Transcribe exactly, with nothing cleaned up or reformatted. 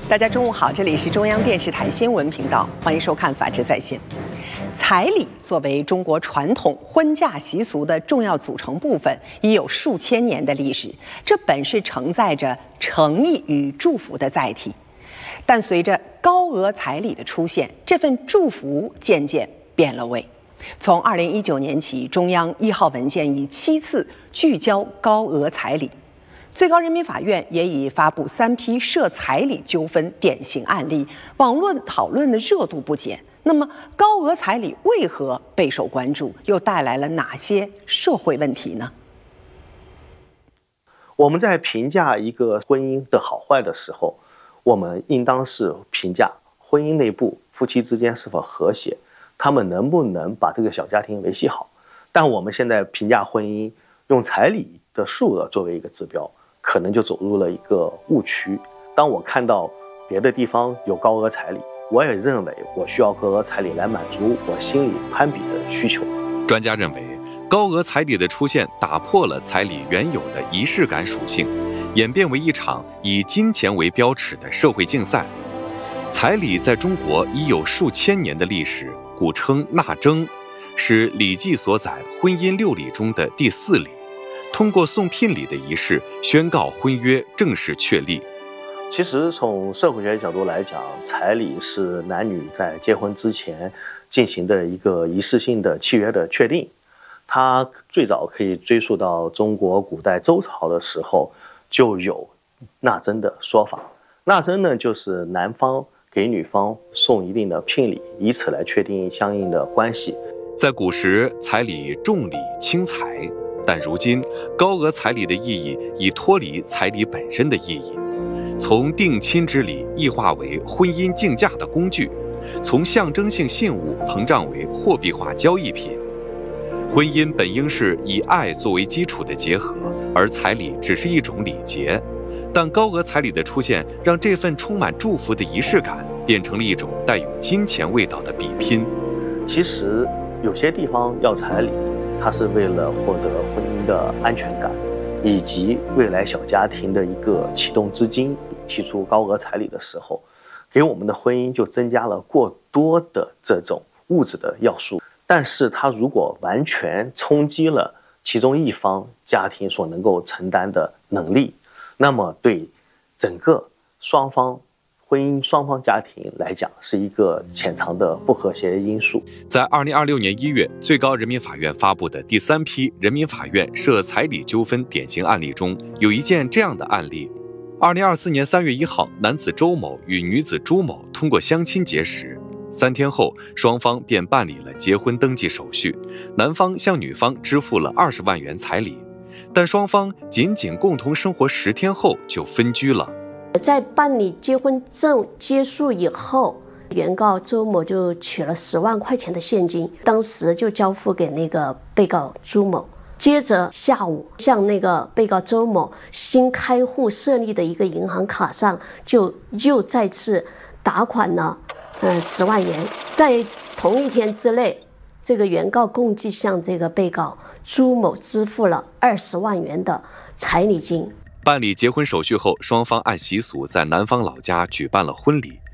大家中午好，这里是中央电视台新闻频道，欢迎收看《法治在线》。彩礼作为中国传统婚嫁习俗的重要组成部分，已有数千年的历史。这本是承载着诚意与祝福的载体，但随着高额彩礼的出现，这份祝福渐渐变了味。从二零一九年起，中央一号文件已七次聚焦高额彩礼。最高人民法院也已发布三批涉彩礼纠纷典型案例，网络讨论的热度不减。那么，高额彩礼为何备受关注，又带来了哪些社会问题呢？ 我们在评价一个婚姻的好坏的时候，我们应当是评价婚姻内部夫妻之间是否和谐，他们能不能把这个小家庭维系好。但我们现在评价婚姻，用彩礼的数额作为一个指标，可能就走入了一个误区。当我看到别的地方有高额彩礼，我也认为我需要高额彩礼来满足我心里攀比的需求。 专家认为，高额彩礼的出现打破了彩礼原有的仪式感属性，演变为一场以金钱为标尺的社会竞赛。彩礼在中国已有数千年的历史，古称纳征，是《礼记》所载婚姻六礼中的第四礼。通过送聘礼的仪式，宣告婚约正式确立。 其实从社会学角度来讲，彩礼是男女在结婚之前进行的一个仪式性的契约的确定。它最早可以追溯到中国古代周朝的时候就有纳征的说法。纳征呢，就是男方给女方送一定的聘礼，以此来确定相应的关系。 在古时，彩礼重礼轻财，但如今高额彩礼的意义已脱离彩礼本身的意义，从定亲之礼异化为婚姻竞价的工具，从象征性信物膨胀为货币化交易品。婚姻本应是以爱作为基础的结合，而彩礼只是一种礼节。但高额彩礼的出现，让这份充满祝福的仪式感变成了一种带有金钱味道的比拼。 其实有些地方要彩礼，它是为了获得婚姻的安全感，以及未来小家庭的一个启动资金。提出高额彩礼的时候，给我们的婚姻就增加了过多的这种物质的要素。但是它如果完全冲击了其中一方家庭所能够承担的能力，那么对整个双方婚姻双方家庭来讲，是一个潜藏的不和谐因素。 在二零二六年一月，最高人民法院发布的第三批人民法院涉彩礼纠纷典型案例中，有一件这样的案例：二零二四年三月一号，男子周某与女子朱某通过相亲结识，三天后，双方便办理了结婚登记手续，男方向女方支付了二十万元彩礼，但双方仅仅共同生活十天后就分居了。 在办理结婚证结束以后，原告周某就取了十万块钱的现金，当时就交付给那个被告朱某。接着下午，向那个被告周某新开户设立的一个银行卡上，就又再次打款了，嗯，十万元。在同一天之内，这个原告共计向这个被告朱某支付了二十万元的彩礼金。 办理结婚手续后，双方按习俗在男方老家举办了婚礼。